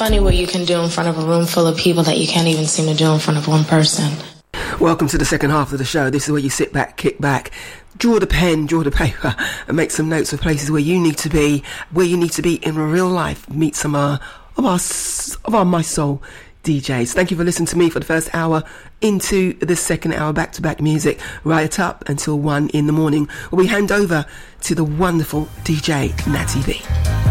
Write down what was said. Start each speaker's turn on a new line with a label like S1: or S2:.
S1: funny what you can do in front of a room full of people that you can't even seem to do in front of one person.
S2: Welcome to the second half of the show. This is where you sit back, kick back, draw the pen, draw the paper, and make some notes of places where you need to be in real life. Meet some of our My Soul DJs. Thank you for listening to me for the first hour. Into the second hour, back-to-back music, right up until 1 in the morning, where we hand over to the wonderful DJ Natty B.